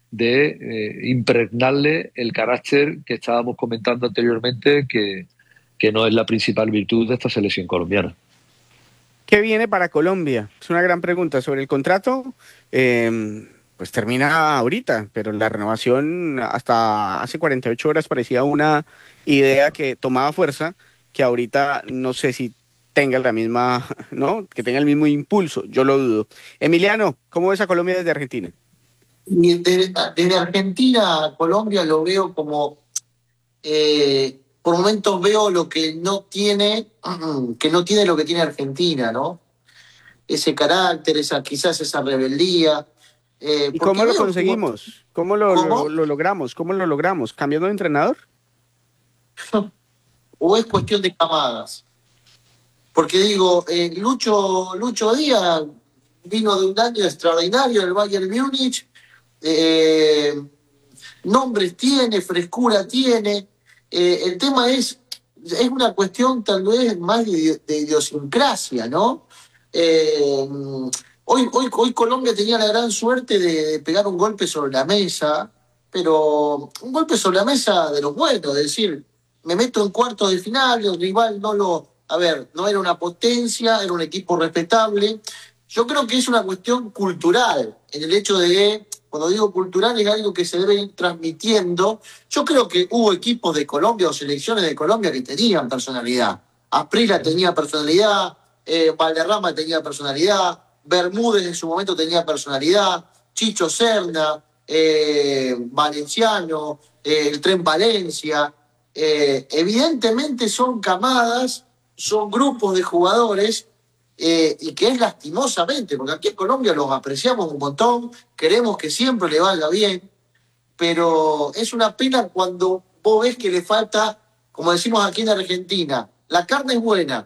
de impregnarle el carácter que estábamos comentando anteriormente, que no es la principal virtud de esta selección colombiana. ¿Qué viene para Colombia? Es una gran pregunta. Sobre el contrato, pues termina ahorita, pero la renovación hasta hace 48 horas parecía una idea que tomaba fuerza, que ahorita no sé si tenga la misma, ¿no? Que tenga el mismo impulso, yo lo dudo. Emiliano, ¿cómo ves a Colombia desde Argentina? Desde Argentina a Colombia lo veo como, por momentos veo lo que no tiene lo que tiene Argentina, ¿no? Ese carácter, quizás esa rebeldía. ¿Y cómo lo conseguimos? ¿Cómo lo logramos? ¿Cómo lo logramos? ¿Cambiando de entrenador? ¿O es cuestión de camadas? Porque digo, Lucho Díaz vino de un año extraordinario del Bayern Múnich, nombres tiene, frescura tiene. El tema es una cuestión tal vez más de idiosincrasia, ¿no? Hoy Colombia tenía la gran suerte de pegar un golpe sobre la mesa, pero un golpe sobre la mesa de los buenos, es decir, me meto en cuartos de final, el rival no era una potencia, era un equipo respetable. Yo creo que es una cuestión cultural, en el hecho de, cuando digo cultural, es algo que se debe ir transmitiendo. Yo creo que hubo equipos de Colombia o selecciones de Colombia que tenían personalidad. Asprilla tenía personalidad, Valderrama tenía personalidad, Bermúdez en su momento tenía personalidad, Chicho Serna, Valenciano, el Tren Valencia. Evidentemente son camadas, son grupos de jugadores, y que es lastimosamente, porque aquí en Colombia los apreciamos un montón, queremos que siempre le vaya bien, pero es una pena cuando vos ves que le falta, como decimos aquí en Argentina, la carne es buena,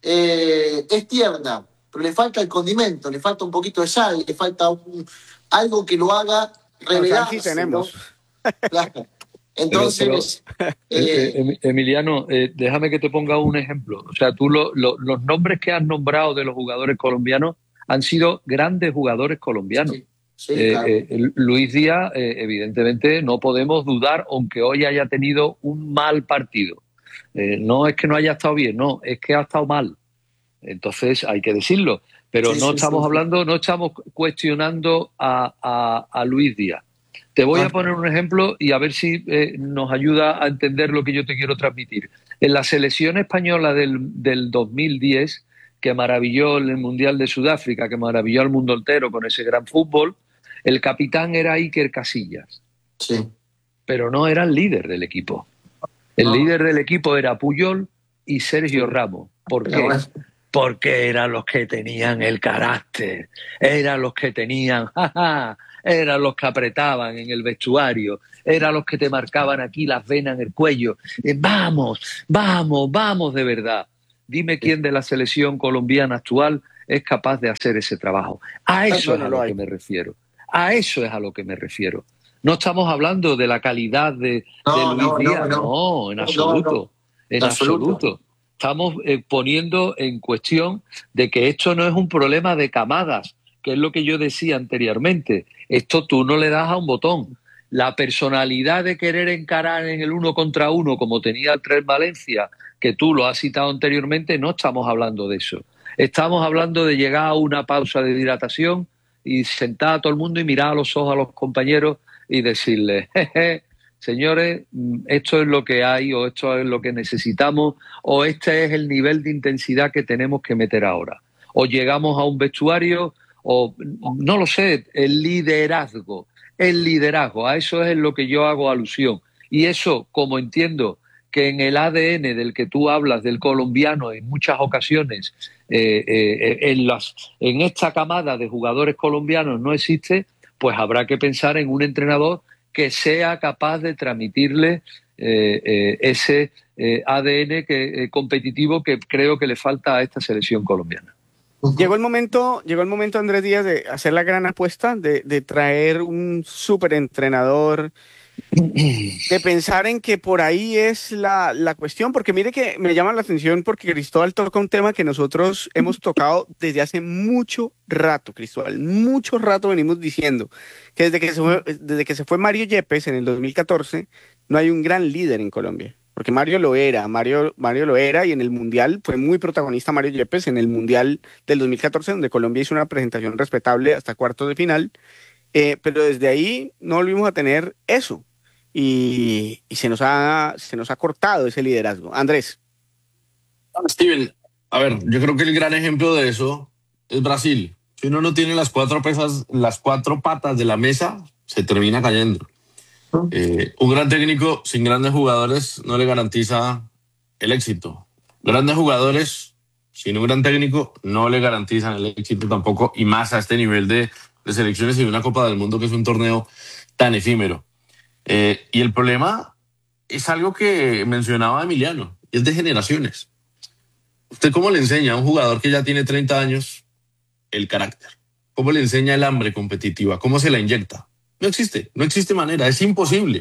es tierna, pero le falta el condimento, le falta un poquito de sal, le falta algo que lo haga revelarse. Aquí tenemos. ¿No? Claro. Entonces, Emiliano, déjame que te ponga un ejemplo. O sea, tú los nombres que has nombrado de los jugadores colombianos han sido grandes jugadores colombianos. Sí, claro. Luis Díaz, evidentemente, no podemos dudar, aunque hoy haya tenido un mal partido. No es que no haya estado bien, no, es que ha estado mal. Entonces hay que decirlo. Pero no estamos cuestionando a Luis Díaz. Te voy a poner un ejemplo y a ver si nos ayuda a entender lo que yo te quiero transmitir. En la selección española del 2010, que maravilló el Mundial de Sudáfrica, que maravilló al mundo entero con ese gran fútbol, el capitán era Iker Casillas. Sí. Pero no era el líder del equipo. El líder del equipo era Puyol y Sergio Ramos. ¿Por qué? Porque eran los que tenían el carácter, eran los que tenían eran los que apretaban en el vestuario, eran los que te marcaban aquí las venas en el cuello. Vamos, vamos, vamos de verdad. Dime quién de la selección colombiana actual es capaz de hacer ese trabajo. A eso es a lo que me refiero. A eso es a lo que me refiero. No estamos hablando de la calidad de Luis Díaz. No, en absoluto. En absoluto. Estamos poniendo en cuestión de que esto no es un problema de camadas, que es lo que yo decía anteriormente. Esto tú no le das a un botón. La personalidad de querer encarar en el 1 contra 1, como tenía el Tres Valencia, que tú lo has citado anteriormente, no estamos hablando de eso. Estamos hablando de llegar a una pausa de hidratación y sentar a todo el mundo y mirar a los ojos a los compañeros y decirles, jeje, señores, esto es lo que hay, o esto es lo que necesitamos, o este es el nivel de intensidad que tenemos que meter ahora. O llegamos a un vestuario, o no lo sé, el liderazgo, a eso es en lo que yo hago alusión. Y eso, como entiendo que en el ADN del que tú hablas, del colombiano, en muchas ocasiones, en esta camada de jugadores colombianos no existe, pues habrá que pensar en un entrenador que sea capaz de transmitirle ese ADN competitivo que creo que le falta a esta selección colombiana. Llegó el momento, Andrés Díaz, de hacer la gran apuesta, de traer un súper entrenador, de pensar en que por ahí es la cuestión, porque mire que me llama la atención porque Cristóbal toca un tema que nosotros hemos tocado desde hace mucho rato, Cristóbal, mucho rato venimos diciendo que desde que se fue Mario Yepes en el 2014 no hay un gran líder en Colombia. Porque Mario lo era y en el Mundial fue muy protagonista Mario Yepes en el Mundial del 2014, donde Colombia hizo una presentación respetable hasta cuartos de final, pero desde ahí no volvimos a tener eso y se nos ha cortado ese liderazgo. Andrés. Steven, a ver, yo creo que el gran ejemplo de eso es Brasil. Si uno no tiene las cuatro patas de la mesa, se termina cayendo. Un gran técnico sin grandes jugadores no le garantiza el éxito. Grandes jugadores sin un gran técnico no le garantizan el éxito tampoco, y más a este nivel de selecciones y de una Copa del Mundo que es un torneo tan efímero. Y el problema es algo que mencionaba Emiliano, es de generaciones. ¿Usted cómo le enseña a un jugador que ya tiene 30 años el carácter? ¿Cómo le enseña el hambre competitiva? ¿Cómo se la inyecta? No existe manera, es imposible.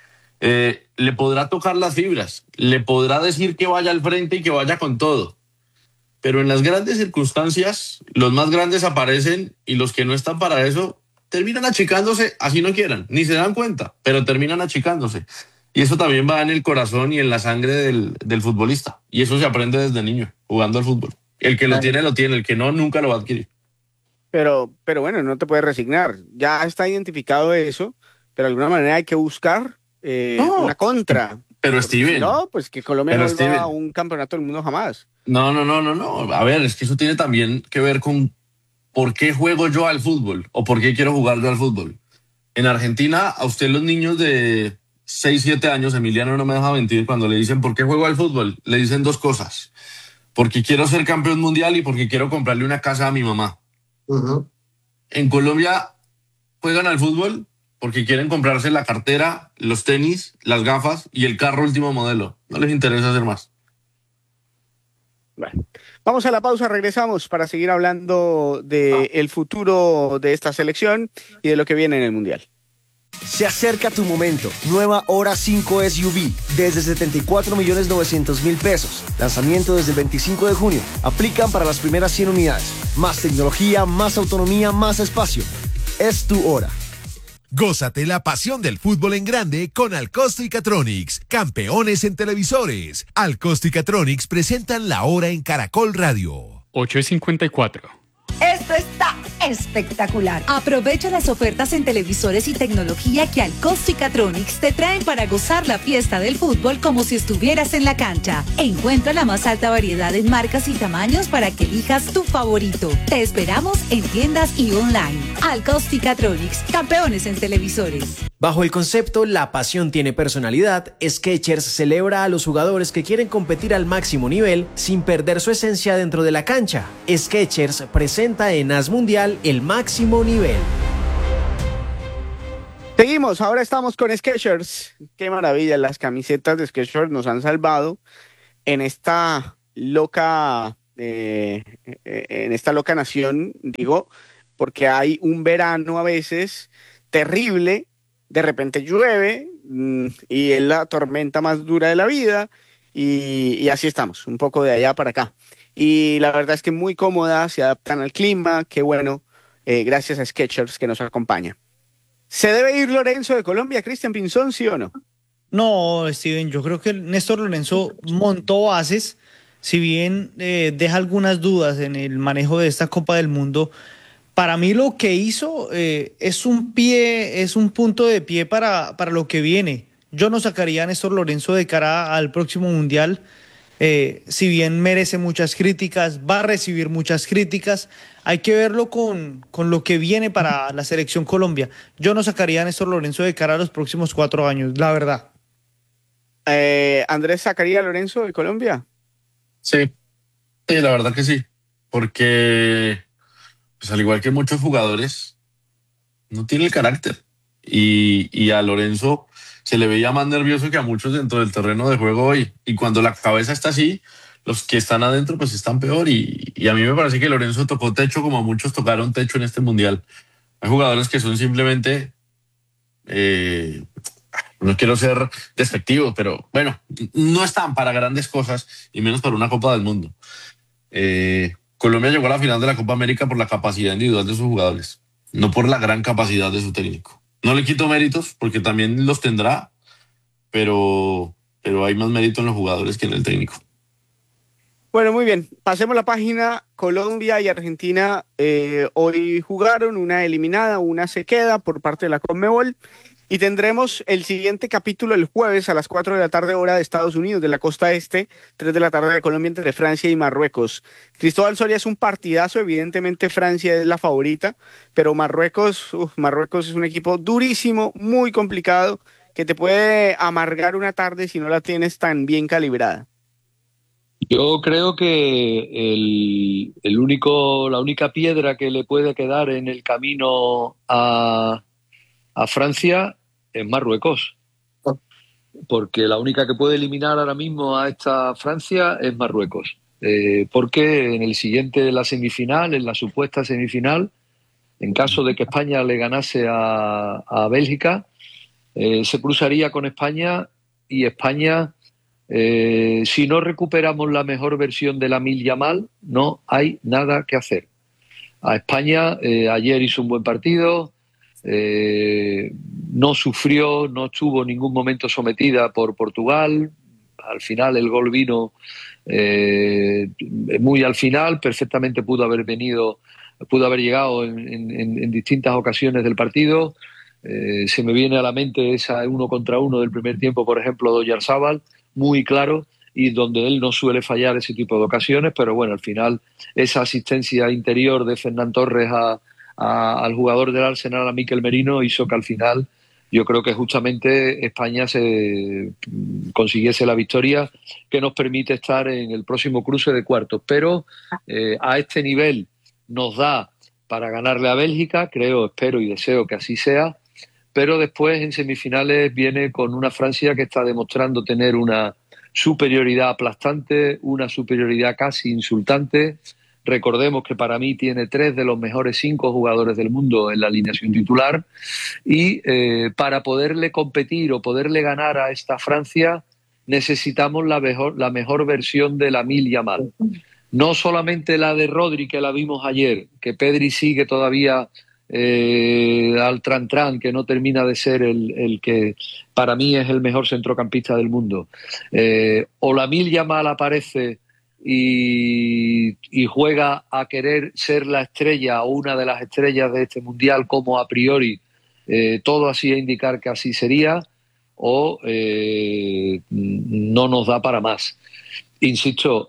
Le podrá tocar las fibras, le podrá decir que vaya al frente y que vaya con todo. Pero en las grandes circunstancias, los más grandes aparecen y los que no están para eso terminan achicándose, así no quieran, ni se dan cuenta, pero terminan achicándose. Y eso también va en el corazón y en la sangre del futbolista. Y eso se aprende desde niño, jugando al fútbol. El que lo tiene, el que no, nunca lo va a adquirir. Pero bueno, no te puedes resignar. Ya está identificado eso, pero de alguna manera hay que buscar una contra. Pero Steven. No, pues que Colombia no va a un campeonato del mundo jamás. No. A ver, es que eso tiene también que ver con por qué juego yo al fútbol o por qué quiero jugar yo al fútbol. En Argentina, a usted los niños de 6, 7 años, Emiliano no me deja mentir, cuando le dicen ¿por qué juego al fútbol? Le dicen dos cosas. Porque quiero ser campeón mundial y porque quiero comprarle una casa a mi mamá. Uh-huh. En Colombia juegan al fútbol porque quieren comprarse la cartera, los tenis, las gafas y el carro último modelo. No les interesa hacer más. Bueno, vamos a la pausa, regresamos para seguir hablando del futuro de esta selección y de lo que viene en el Mundial. Se acerca tu momento. Nueva Hora 5 SUV desde 74.900.000 pesos. Lanzamiento desde el 25 de junio. Aplican para las primeras 100 unidades. Más tecnología, más autonomía, más espacio. Es tu hora. Gózate la pasión del fútbol en grande con Alcosto y Catronics, campeones en televisores. Alcosto y Catronics presentan La Hora en Caracol Radio. 8:54. Esto está espectacular. Aprovecha las ofertas en televisores y tecnología que Alcosto y Catronics te traen para gozar la fiesta del fútbol como si estuvieras en la cancha. Encuentra la más alta variedad en marcas y tamaños para que elijas tu favorito. Te esperamos en tiendas y online. Alcosto y Catronics, campeones en televisores. Bajo el concepto La pasión tiene personalidad, Skechers celebra a los jugadores que quieren competir al máximo nivel sin perder su esencia dentro de la cancha. Skechers presenta en AS Mundial el máximo nivel. Seguimos, ahora estamos con Skechers. Qué maravilla, las camisetas de Skechers nos han salvado en esta loca nación, digo, porque hay un verano a veces terrible, de repente llueve y es la tormenta más dura de la vida y así estamos, un poco de allá para acá. Y la verdad es que muy cómodas, se adaptan al clima, qué bueno, gracias a Skechers que nos acompaña. ¿Se debe ir Lorenzo de Colombia, Cristian Pinzón, sí o no? No, Steven, yo creo que Néstor Lorenzo montó bases, si bien deja algunas dudas en el manejo de esta Copa del Mundo. Para mí lo que hizo es un punto de pie para lo que viene. Yo no sacaría a Néstor Lorenzo de cara al próximo Mundial, si bien merece muchas críticas, va a recibir muchas críticas, hay que verlo con lo que viene para la selección Colombia. Yo no sacaría a Néstor Lorenzo de cara a los próximos 4 años, la verdad. ¿Andrés sacaría a Lorenzo de Colombia? Sí, la verdad que sí, porque pues al igual que muchos jugadores, no tiene el carácter. Y a Lorenzo se le veía más nervioso que a muchos dentro del terreno de juego hoy. Y cuando la cabeza está así, los que están adentro pues están peor. Y a mí me parece que Lorenzo tocó techo como muchos tocaron techo en este Mundial. Hay jugadores que son simplemente... no quiero ser despectivo, pero bueno, no están para grandes cosas y menos para una Copa del Mundo. Colombia llegó a la final de la Copa América por la capacidad individual de sus jugadores, no por la gran capacidad de su técnico. No le quito méritos porque también los tendrá, pero hay más mérito en los jugadores que en el técnico. Bueno, muy bien. Pasemos la página. Colombia y Argentina hoy jugaron, una eliminada, una se queda por parte de la Conmebol. Y tendremos el siguiente capítulo el jueves a las 4 de la tarde hora de Estados Unidos, de la costa este, 3 de la tarde de Colombia, entre Francia y Marruecos. Cristóbal Soria, es un partidazo, evidentemente Francia es la favorita, pero Marruecos es un equipo durísimo, muy complicado, que te puede amargar una tarde si no la tienes tan bien calibrada. Yo creo que la única piedra que le puede quedar en el camino a Francia es Marruecos, porque la única que puede eliminar ahora mismo a esta Francia es Marruecos, porque en la semifinal, en la supuesta semifinal, en caso de que España le ganase a Bélgica, se cruzaría con España y España, si no recuperamos la mejor versión de Lamine Yamal, no hay nada que hacer. A España ayer hizo un buen partido, no sufrió, no estuvo en ningún momento sometida por Portugal. Al final el gol vino muy al final, perfectamente pudo haber llegado en distintas ocasiones del partido. Se me viene a la mente esa 1 contra 1 del primer tiempo, por ejemplo, de Oyarzábal, muy claro, y donde él no suele fallar ese tipo de ocasiones, pero bueno, al final esa asistencia interior de Fernán Torres al jugador del Arsenal, a Mikel Merino, hizo que al final yo creo que justamente España se consiguiese la victoria que nos permite estar en el próximo cruce de cuartos. Pero a este nivel nos da para ganarle a Bélgica, espero y deseo que así sea, pero después en semifinales viene con una Francia que está demostrando tener una superioridad aplastante, una superioridad casi insultante. Recordemos que para mí tiene 3 de los mejores 5 jugadores del mundo en la alineación titular y para poderle competir o poderle ganar a esta Francia necesitamos la mejor versión de Lamine Yamal. No solamente la de Rodri, que la vimos ayer, que Pedri sigue todavía al tran-tran, que no termina de ser el que para mí es el mejor centrocampista del mundo. O Lamine Yamal aparece y juega a querer ser la estrella o una de las estrellas de este mundial, como a priori todo hacía indicar que así sería, o no nos da para más. Insisto,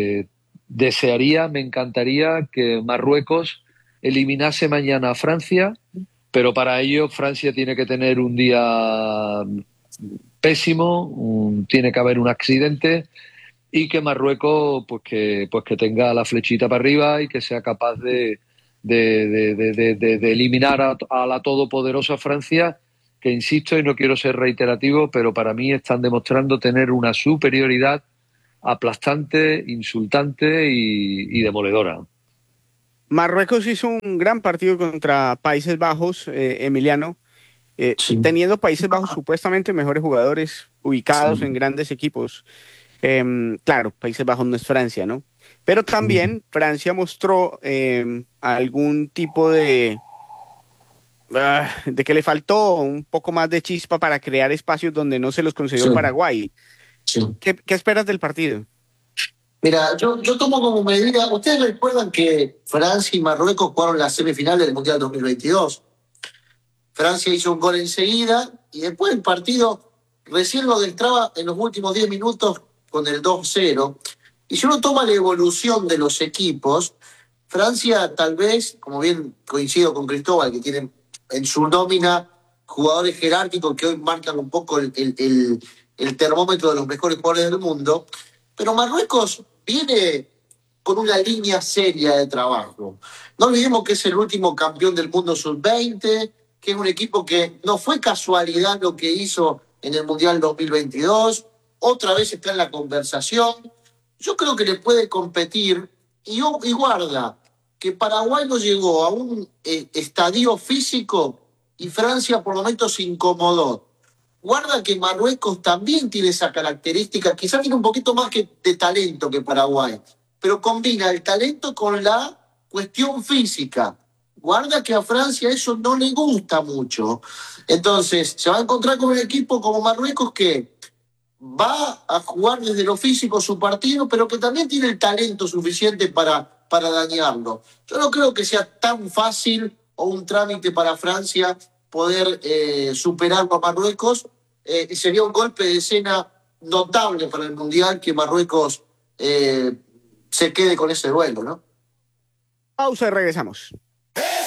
me encantaría que Marruecos eliminase mañana a Francia, pero para ello Francia tiene que tener un día pésimo, tiene que haber un accidente, y que Marruecos pues que tenga la flechita para arriba y que sea capaz de eliminar a la todopoderosa Francia que insisto y no quiero ser reiterativo, pero para mí están demostrando tener una superioridad aplastante, insultante y demoledora. Marruecos hizo un gran partido contra Países Bajos, Emiliano, teniendo Países Bajos supuestamente mejores jugadores ubicados en grandes equipos. Claro, Países Bajos no es Francia, ¿no? Pero también Francia mostró algún tipo de que le faltó un poco más de chispa para crear espacios donde no se los concedió Paraguay. ¿Qué esperas del partido? Mira, yo tomo como medida, ustedes recuerdan que Francia y Marruecos jugaron la semifinal del Mundial 2022. Francia hizo un gol enseguida y después el partido recién lo destraba en los últimos 10 minutos con el 2-0. Y si uno toma la evolución de los equipos, Francia tal vez, como bien coincido con Cristóbal, que tiene en su nómina jugadores jerárquicos que hoy marcan un poco el termómetro de los mejores jugadores del mundo, pero Marruecos viene con una línea seria de trabajo. No olvidemos que es el último campeón del mundo sub-20, que es un equipo que no fue casualidad lo que hizo en el Mundial 2022, otra vez está en la conversación. Yo creo que le puede competir y guarda que Paraguay no llegó a un estadio físico y Francia por momentos se incomodó. Guarda que Marruecos también tiene esa característica, quizás tiene un poquito más de talento que Paraguay, pero combina el talento con la cuestión física. Guarda que a Francia eso no le gusta mucho. Entonces, se va a encontrar con un equipo como Marruecos que va a jugar desde lo físico su partido, pero que también tiene el talento suficiente para dañarlo. Yo no creo que sea tan fácil o un trámite para Francia poder superar a Marruecos. Sería un golpe de escena notable para el Mundial que Marruecos se quede con ese duelo, ¿no? Pausa y regresamos.